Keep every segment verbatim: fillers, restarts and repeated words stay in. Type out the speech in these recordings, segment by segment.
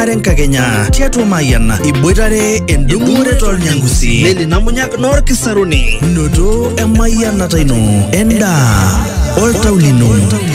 are Kenya tiatua Mayan iboitare endungore tolnyangusi Leli namunyak nor kisaruni noto e Mayan nataino enda oltaulino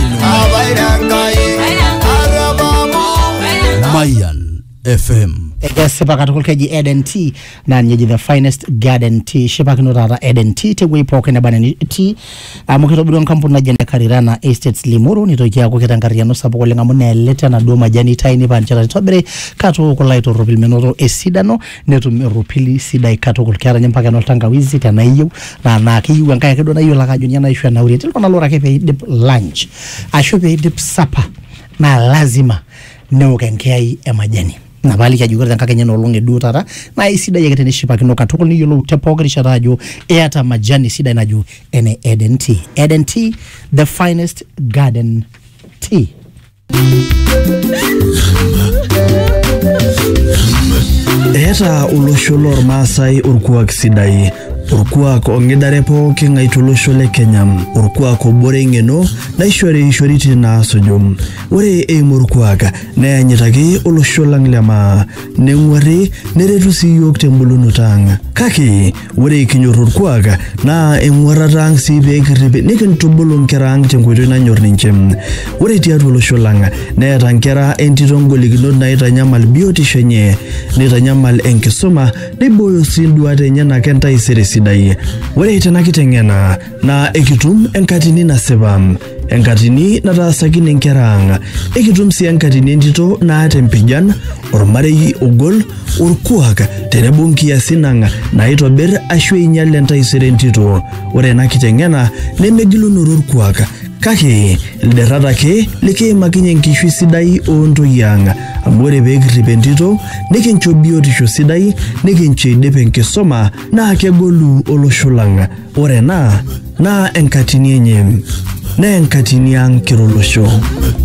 Mayan F M. Sipa katukul keji Eden Tea na nyeji the finest garden tea. Shipa kino tata Eden Tea tegwe ipoke na bana tea. Mukito biduan kampuni na jene Karirana Estates Limuru nitokia kukita nkariano sapo kulenga mune leta na doma jani taini panchara nitobere kato kulaito rupili menoto esidano netu rupili sidai kato kulkiara nyempaka noltanga wizi tana iyo na na kiyu wankaya kido na iyo laka junia na ishu ya nauri tilo na lora kepe dip lunch asho pe dip supper na lazima neukenkeai emajani na bali ya jugura nkaka nyeno longe duotara na isida yake tene shipa kino katukul ni yolo tepoke sharajo eata majani sida inaju ene Eden Tea. Eden Tea, the finest garden tea. Eta ulosholor Maasai urkuak sidai urkuak ongedare pooki ng'ai tolosho le Kenya urkuak obore ng'eno naishori ishoriti na sujum ore eimu urkuak neanyitaki olosho lang lema neng'uari neretu siyok tembulunoto ang kake ore kinyor urkuak na eng'uarata ang si peekirripi nikintubulu nkera ang tenkoitoi nanyor ninche ore tiatua olosho lang neeta nkera entito ngolikinot naitanyamal biotisho enye nitanyamal enkisuma nibooyo sii nduat enyenak entaisere sidai ore tena kiteng'ena na ekitum enkatini nasipa enkatini nataasakine nkera ang ekitum sii enkatini entito naata empijan ormarei ogol orkuak tenebo nkiasin ang naitobir ashu einyal entaisere entito ore ena kiteng'ena nemegilunore orkuak kake ilderrat ake likiimakinye nkishui sidai ontoyie ang amu ore peekirrip entito nikincho biotisho sidai nikincho idip enkisuma naa kegolu olosho lang ore ena naa enkatini enye naa enkatini ang kira olosho